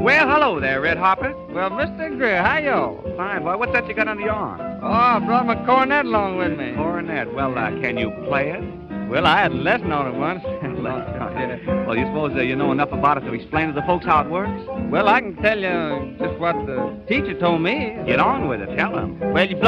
Well, hello there, Red Hopper. Well, Mr. Greer, how you? Fine, boy. What's that you got under your arm? Oh, I brought my cornet along with me. Cornet. Well, can you play it? Well, I had a lesson on it once. Yeah. Well, you suppose you know enough about it to explain to the folks how it works? Well, I can tell you just what the teacher told me. Get on with it. Tell them. Well, you blow